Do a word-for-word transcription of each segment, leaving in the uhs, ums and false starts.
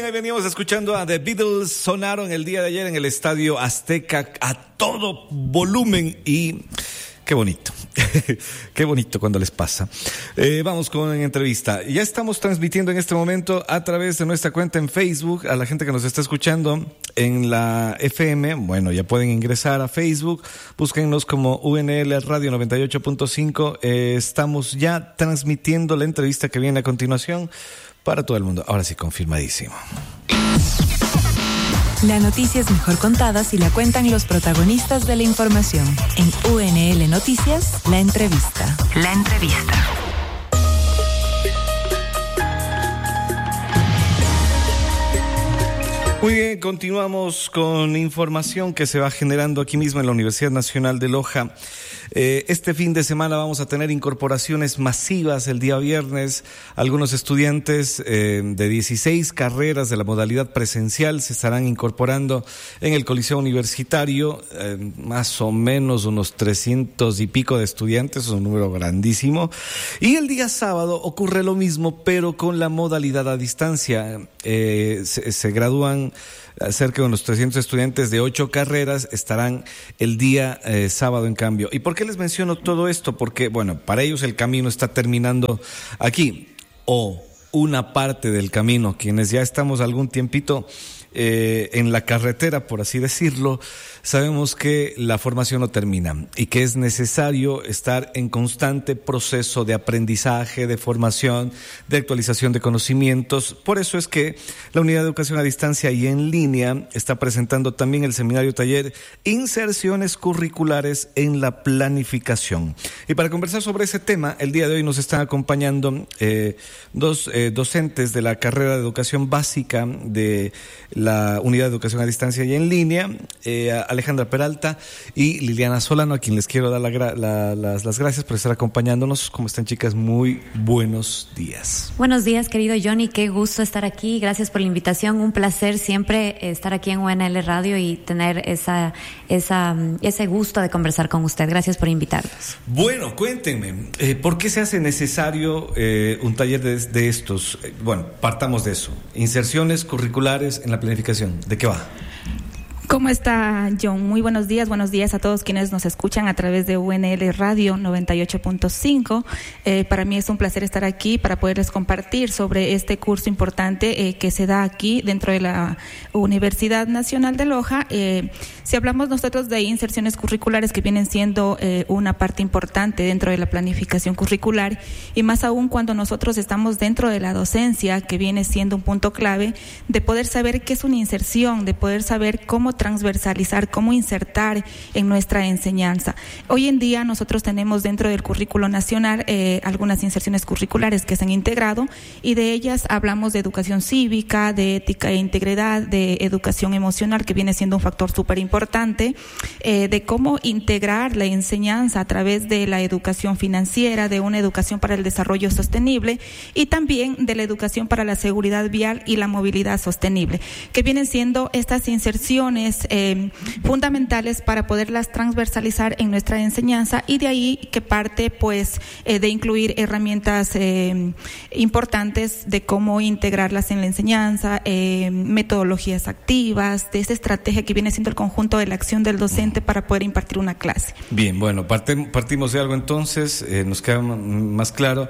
Veníamos escuchando a The Beatles, sonaron el día de ayer en el Estadio Azteca a todo volumen y qué bonito, qué bonito cuando les pasa. Eh, vamos con una entrevista. Ya estamos transmitiendo en este momento a través de nuestra cuenta en Facebook a la gente que nos está escuchando en la F M. Bueno, ya pueden ingresar a Facebook, búsquennos como U N L Radio noventa y ocho punto cinco. Eh, estamos ya transmitiendo la entrevista que viene a continuación para todo el mundo. Ahora sí, confirmadísimo. La noticia es mejor contada si la cuentan los protagonistas de la información. En U N L Noticias, la entrevista. La entrevista. Muy bien, continuamos con información que se va generando aquí mismo en la Universidad Nacional de Loja. Eh, este fin de semana vamos a tener incorporaciones masivas el día viernes. Algunos estudiantes eh, de dieciséis carreras de la modalidad presencial se estarán incorporando en el Coliseo Universitario. Eh, más o menos unos trescientos y pico de estudiantes, es un número grandísimo. Y el día sábado ocurre lo mismo, pero con la modalidad a distancia. Eh, se, se gradúan cerca de unos trescientos estudiantes de ocho carreras, estarán el día eh, sábado en cambio. ¿Y por qué les menciono todo esto? Porque, bueno, para ellos el camino está terminando aquí, o una parte del camino. Quienes ya estamos algún tiempito eh, en la carretera, por así decirlo, sabemos que la formación no termina y que es necesario estar en constante proceso de aprendizaje, de formación, de actualización de conocimientos. Por eso es que la Unidad de Educación a Distancia y en Línea está presentando también el seminario taller Inserciones Curriculares en la Planificación. Y para conversar sobre ese tema, el día de hoy nos están acompañando eh, dos eh, docentes de la carrera de Educación Básica de la Unidad de Educación a Distancia y en Línea, eh, Alejandra Peralta y Liliana Solano, a quien les quiero dar la, la, las, las gracias por estar acompañándonos. ¿Cómo están, chicas? Muy buenos días. Buenos días, querido Johnny, qué gusto estar aquí, gracias por la invitación, un placer siempre estar aquí en U N L Radio y tener esa, esa, ese gusto de conversar con usted. Gracias por invitarnos. Bueno, cuéntenme, eh, ¿por qué se hace necesario eh, un taller de, de estos? Eh, bueno, partamos de eso. Inserciones curriculares en la planificación, ¿de qué va? ¿Cómo está, John? Muy buenos días, buenos días a todos quienes nos escuchan a través de U N L Radio noventa y ocho punto cinco. Eh, para mí es un placer estar aquí para poderles compartir sobre este curso importante eh, que se da aquí dentro de la Universidad Nacional de Loja. Eh, si hablamos nosotros de inserciones curriculares, que vienen siendo eh, una parte importante dentro de la planificación curricular, y más aún cuando nosotros estamos dentro de la docencia, que viene siendo un punto clave de poder saber qué es una inserción, de poder saber cómo transversalizar, cómo insertar en nuestra enseñanza. Hoy en día nosotros tenemos dentro del currículo nacional eh, algunas inserciones curriculares que se han integrado, y de ellas hablamos de educación cívica, de ética e integridad, de educación emocional, que viene siendo un factor súper importante, eh, de cómo integrar la enseñanza a través de la educación financiera, de una educación para el desarrollo sostenible, y también de la educación para la seguridad vial y la movilidad sostenible, que vienen siendo estas inserciones Eh, fundamentales para poderlas transversalizar en nuestra enseñanza, y de ahí que parte pues eh, de incluir herramientas eh, importantes de cómo integrarlas en la enseñanza, eh, metodologías activas, de esa estrategia que viene siendo el conjunto de la acción del docente para poder impartir una clase. Bien, bueno, parte, partimos de algo entonces, eh, nos queda m- más claro.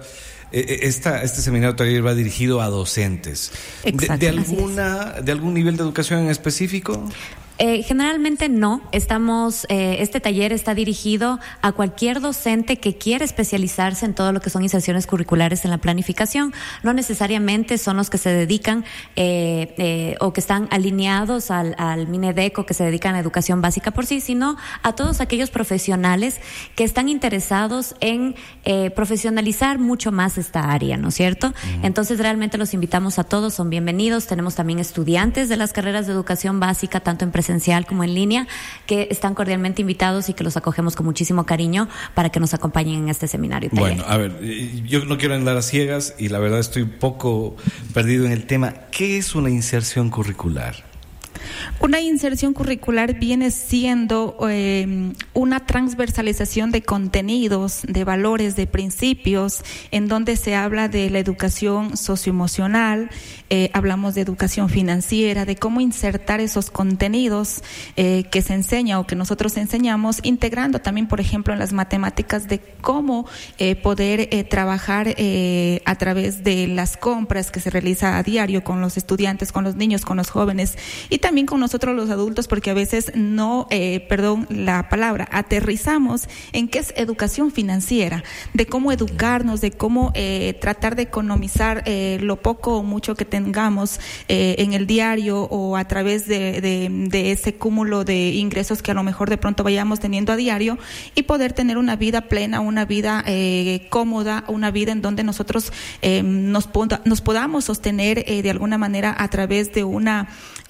Esta, este seminario taller va dirigido a docentes. Exacto, ¿De, de alguna, de algún nivel de educación en específico? Eh, generalmente no. Estamos, eh, este taller está dirigido a cualquier docente que quiera especializarse en todo lo que son inserciones curriculares en la planificación. No necesariamente son los que se dedican eh, eh, o que están alineados al, al Minedeco, que se dedican a educación básica por sí, sino a todos aquellos profesionales que están interesados en eh, profesionalizar mucho más esta área, ¿no es cierto? Uh-huh. Entonces realmente los invitamos a todos, son bienvenidos. Tenemos también estudiantes de las carreras de educación básica, tanto en presencial como en línea, que están cordialmente invitados y que los acogemos con muchísimo cariño para que nos acompañen en este seminario taller. Bueno, a ver, yo no quiero andar a ciegas y la verdad estoy un poco perdido en el tema. ¿Qué es una inserción curricular? Una inserción curricular viene siendo eh, una transversalización de contenidos, de valores, de principios, en donde se habla de la educación socioemocional, eh, hablamos de educación financiera, de cómo insertar esos contenidos eh, que se enseña o que nosotros enseñamos, integrando también, por ejemplo, en las matemáticas, de cómo eh, poder eh, trabajar eh, a través de las compras que se realiza a diario con los estudiantes, con los niños, con los jóvenes y también con nosotros los adultos, porque a veces no, eh, perdón la palabra, aterrizamos en qué es educación financiera, de cómo educarnos, de cómo eh, tratar de economizar eh, lo poco o mucho que tengamos eh, en el diario o a través de, de, de ese cúmulo de ingresos que a lo mejor de pronto vayamos teniendo a diario y poder tener una vida plena, una vida eh, cómoda, una vida en donde nosotros eh, nos, nos podamos sostener eh, de alguna manera a través de una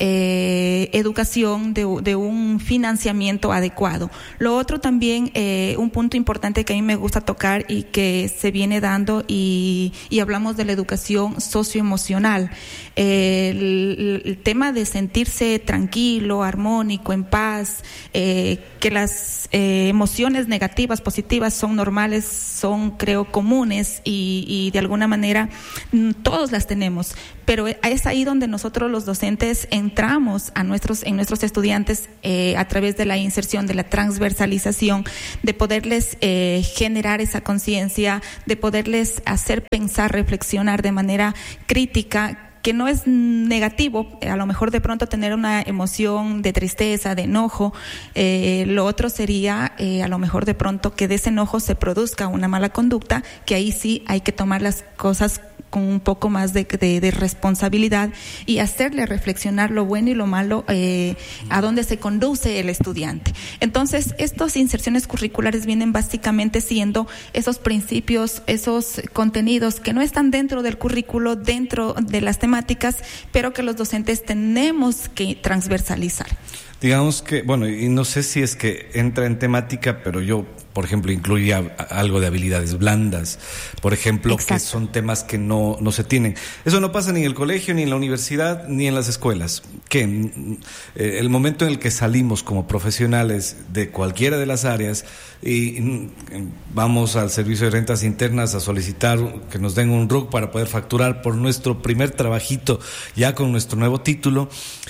eh, educación, de, de un financiamiento adecuado. Lo otro también, eh, un punto importante que a mí me gusta tocar y que se viene dando y, y hablamos de la educación socioemocional. Eh, el, el tema de sentirse tranquilo, armónico, en paz, eh, que las eh, emociones negativas, positivas son normales, son creo comunes y, y de alguna manera todos las tenemos, pero es ahí donde nosotros los docentes entramos a nuestros, en nuestros estudiantes eh, a través de la inserción, de la transversalización, de poderles eh, generar esa conciencia, de poderles hacer pensar, reflexionar de manera crítica, que no es negativo, a lo mejor de pronto tener una emoción de tristeza, de enojo, eh, lo otro sería eh, a lo mejor de pronto que de ese enojo se produzca una mala conducta, que ahí sí hay que tomar las cosas con un poco más de, de, de responsabilidad y hacerle reflexionar lo bueno y lo malo, eh, a dónde se conduce el estudiante. Entonces, estas inserciones curriculares vienen básicamente siendo esos principios, esos contenidos que no están dentro del currículo, dentro de las temáticas, pero que los docentes tenemos que transversalizar. Digamos que, bueno, y no sé si es que entra en temática, pero yo, por ejemplo, incluía algo de habilidades blandas, por ejemplo, Exacto. que son temas que no, no se tienen. Eso no pasa ni en el colegio, ni en la universidad, ni en las escuelas. Que eh, el momento en el que salimos como profesionales de cualquiera de las áreas y, y vamos al servicio de rentas internas a solicitar que nos den un R U C para poder facturar por nuestro primer trabajito ya con nuestro nuevo título,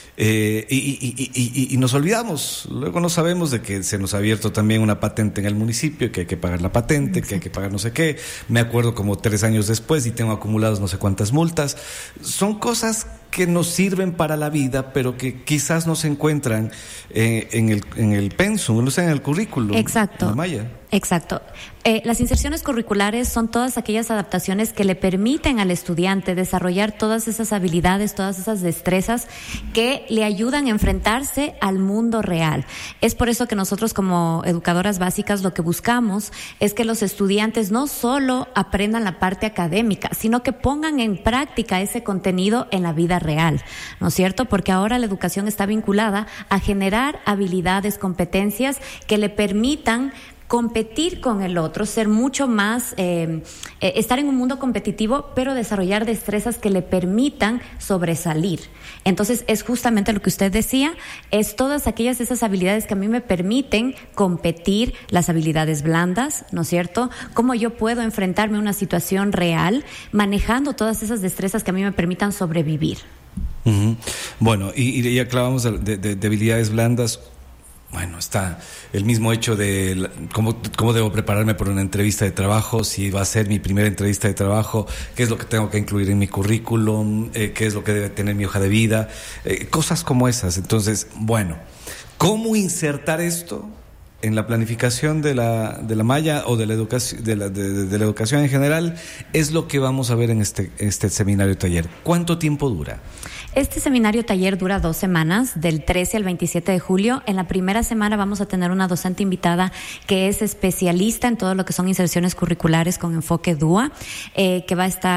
Eh, y, y, y, y, y nos olvidamos, luego no sabemos de que se nos ha abierto también una patente en el municipio, que hay que pagar la patente, Exacto. que hay que pagar no sé qué. Me acuerdo como tres años después y tengo acumulados no sé cuántas multas. Son cosas que nos sirven para la vida, pero que quizás no se encuentran eh, en el en el pensum, no sé, en el currículum. Exacto. En la malla. Exacto. Eh, las inserciones curriculares son todas aquellas adaptaciones que le permiten al estudiante desarrollar todas esas habilidades, todas esas destrezas que le ayudan a enfrentarse al mundo real. Es por eso que nosotros como educadoras básicas lo que buscamos es que los estudiantes no solo aprendan la parte académica, sino que pongan en práctica ese contenido en la vida real, ¿no es cierto? Porque ahora la educación está vinculada a generar habilidades, competencias que le permitan competir con el otro, ser mucho más, eh, eh, estar en un mundo competitivo, pero desarrollar destrezas que le permitan sobresalir. Entonces, es justamente lo que usted decía, es todas aquellas esas habilidades que a mí me permiten competir, las habilidades blandas, ¿no es cierto? Cómo yo puedo enfrentarme a una situación real, manejando todas esas destrezas que a mí me permitan sobrevivir. Uh-huh. Bueno, y, y ya clavamos de, de, de habilidades blandas. Bueno, está el mismo hecho de cómo, cómo debo prepararme por una entrevista de trabajo, si va a ser mi primera entrevista de trabajo, qué es lo que tengo que incluir en mi currículum, eh, qué es lo que debe tener mi hoja de vida, eh, cosas como esas. Entonces, bueno, ¿cómo insertar esto en la planificación de la de la malla o de la educación de la de, de la educación en general? Es lo que vamos a ver en este este seminario taller. ¿Cuánto tiempo dura? Este seminario taller dura dos semanas, del trece al veintisiete de julio. En la primera semana vamos a tener una docente invitada que es especialista en todo lo que son inserciones curriculares con enfoque D U A, eh, que va a estar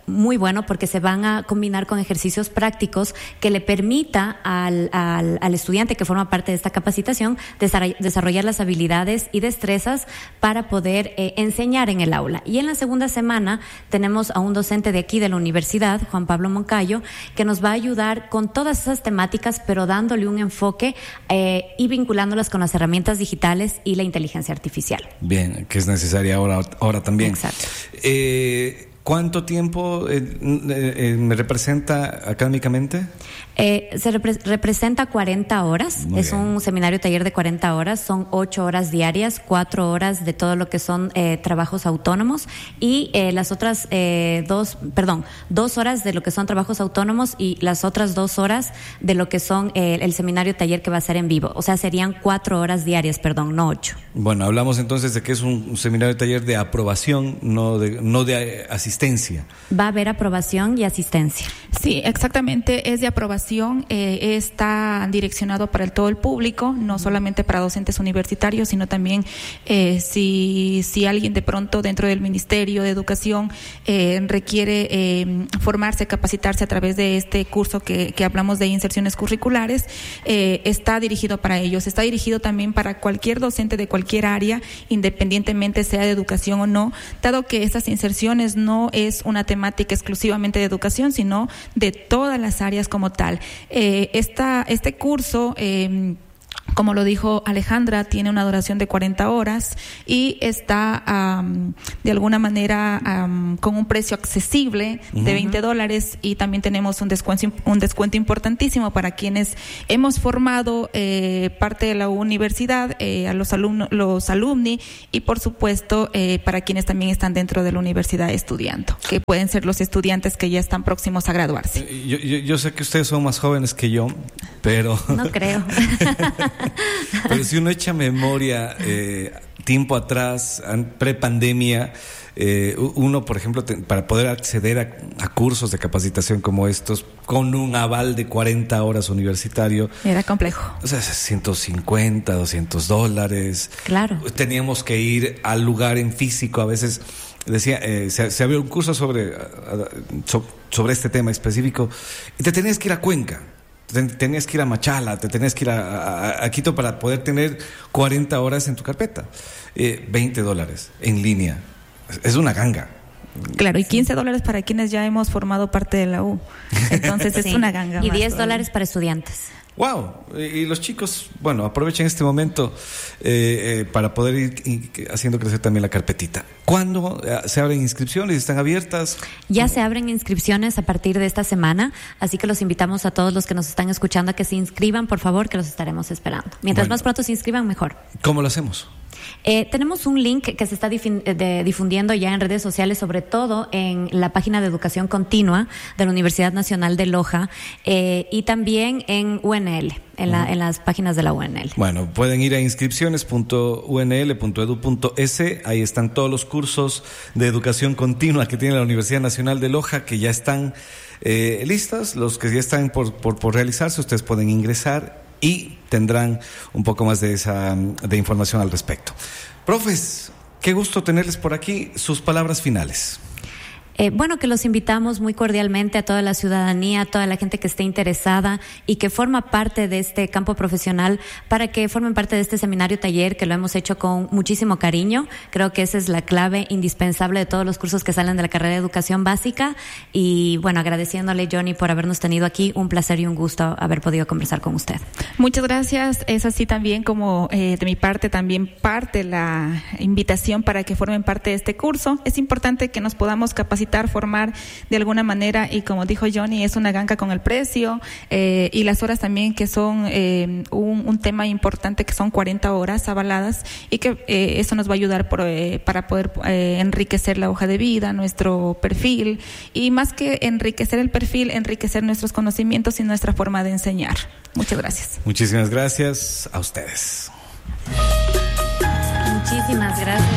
muy bueno porque se van a combinar con ejercicios prácticos que le permita al, al, al estudiante que forma parte de esta capacitación desarrollar las habilidades y destrezas para poder eh, enseñar en el aula. Y en la segunda semana tenemos a un docente de aquí de la universidad, Juan Pablo Moncayo, que nos va a ayudar con todas esas temáticas, pero dándole un enfoque eh, y vinculándolas con las herramientas digitales y la inteligencia artificial. Bien, que es necesaria ahora, ahora también. Exacto. Eh, ¿Cuánto tiempo eh, eh, me representa académicamente? Eh, se repre- representa cuarenta horas. Muy es bien. un seminario taller de cuarenta horas. Son ocho horas diarias, cuatro horas de todo lo que son eh, trabajos autónomos y eh, las otras eh, dos, perdón, dos horas de lo que son trabajos autónomos y las otras dos horas de lo que son eh, el seminario taller que va a ser en vivo. O sea, serían cuatro horas diarias, perdón, no ocho. Bueno, hablamos entonces de que es un seminario taller de aprobación, no de, no de asistencia. Va a haber aprobación y asistencia. Sí, exactamente, es de aprobación, eh, está direccionado para el, todo el público, no solamente para docentes universitarios, sino también eh, si, si alguien de pronto dentro del Ministerio de Educación eh, requiere eh, formarse, capacitarse a través de este curso que, que hablamos de inserciones curriculares, eh, está dirigido para ellos, está dirigido también para cualquier docente de cualquier área, independientemente sea de educación o no, dado que estas inserciones no es una temática exclusivamente de educación, sino de todas las áreas como tal. Eh, esta, este curso, eh, como lo dijo Alejandra, tiene una duración de cuarenta horas y está um, de alguna manera um, con un precio accesible de uh-huh. veinte dólares y también tenemos un descuento, un descuento importantísimo para quienes hemos formado eh, parte de la universidad, eh, a los alumnos, los alumni y por supuesto eh, para quienes también están dentro de la universidad estudiando, que pueden ser los estudiantes que ya están próximos a graduarse. Yo, yo, yo sé que ustedes son más jóvenes que yo, pero... No creo. Pero si uno echa memoria, eh, tiempo atrás, pre-pandemia, eh, uno, por ejemplo, te, para poder acceder a, a cursos de capacitación como estos, con un aval de cuarenta horas universitario. Era complejo. O sea, ciento cincuenta, doscientos dólares. Claro. Teníamos que ir al lugar en físico, a veces... Decía, eh, se, se había un curso sobre, so, sobre este tema específico y te tenías que ir a Cuenca. Tenías que ir a Machala, te tenías que ir a, a, a Quito para poder tener cuarenta horas en tu carpeta. Eh, veinte dólares en línea. Es una ganga. Claro, y quince dólares para quienes ya hemos formado parte de la U. Entonces sí. Es una ganga. Y diez dólares para estudiantes. Wow, y los chicos, bueno, aprovechen este momento eh, eh, para poder ir, ir haciendo crecer también la carpetita. ¿Cuándo se abren inscripciones? ¿Están abiertas? Ya ¿Cómo? Se abren inscripciones a partir de esta semana, así que los invitamos a todos los que nos están escuchando a que se inscriban, por favor, que los estaremos esperando. Mientras bueno, más pronto se inscriban, mejor. ¿Cómo lo hacemos? Eh, tenemos un link que se está difin- de, difundiendo ya en redes sociales, sobre todo en la página de Educación Continua de la Universidad Nacional de Loja eh, y también en U N L, en, la, en las páginas de la U N L. Bueno, pueden ir a inscripciones punto u n l punto e d u punto e s, ahí están todos los cursos de educación continua que tiene la Universidad Nacional de Loja, que ya están eh, listas, los que ya están por, por, por realizarse, ustedes pueden ingresar y tendrán un poco más de esa de información al respecto. Profes, qué gusto tenerles por aquí. Sus palabras finales. Eh, bueno, que los invitamos muy cordialmente a toda la ciudadanía, a toda la gente que esté interesada y que forma parte de este campo profesional para que formen parte de este seminario taller que lo hemos hecho con muchísimo cariño. Creo que esa es la clave indispensable de todos los cursos que salen de la carrera de educación básica y bueno, agradeciéndole Johnny por habernos tenido aquí, un placer y un gusto haber podido conversar con usted. Muchas gracias, es así también como eh, de mi parte también parte la invitación para que formen parte de este curso. Es importante que nos podamos capacitar, formar de alguna manera y como dijo Johnny, es una ganga con el precio eh, y las horas también que son eh, un, un tema importante que son cuarenta horas avaladas y que eh, eso nos va a ayudar por, eh, para poder eh, enriquecer la hoja de vida, nuestro perfil y más que enriquecer el perfil, enriquecer nuestros conocimientos y nuestra forma de enseñar. Muchas gracias. Muchísimas gracias a ustedes. Muchísimas gracias.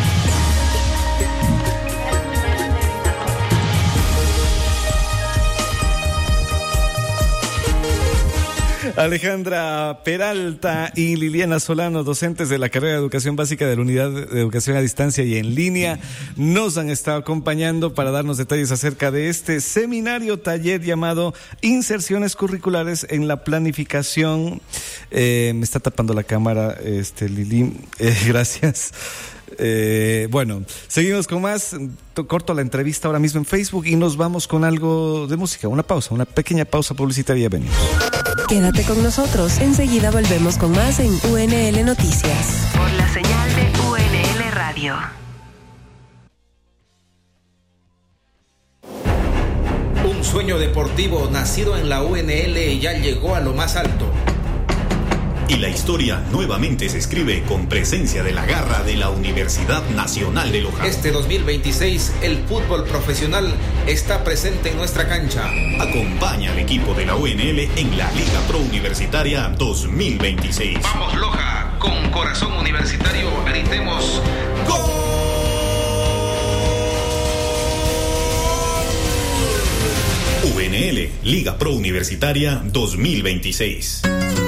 Alejandra Peralta y Liliana Solano, docentes de la carrera de Educación Básica de la Unidad de Educación a Distancia y en Línea, nos han estado acompañando para darnos detalles acerca de este seminario taller llamado Inserciones Curriculares en la Planificación. Eh, me está tapando la cámara, este Lili, eh, gracias. Eh, bueno, seguimos con más. Corto la entrevista ahora mismo en Facebook y nos vamos con algo de música. Una pausa, una pequeña pausa publicitaria. Venimos. Quédate con nosotros. Enseguida volvemos con más en U N L Noticias. Por la señal de U N L Radio. Un sueño deportivo nacido en la U N L ya llegó a lo más alto. Y la historia nuevamente se escribe con presencia de la garra de la Universidad Nacional de Loja. Este dos mil veintiséis, el fútbol profesional está presente en nuestra cancha. Acompaña al equipo de la U N L en la Liga Pro Universitaria dos mil veintiséis. Vamos Loja, con corazón universitario, gritemos ¡Gol! U N L, Liga Pro Universitaria dos mil veintiséis.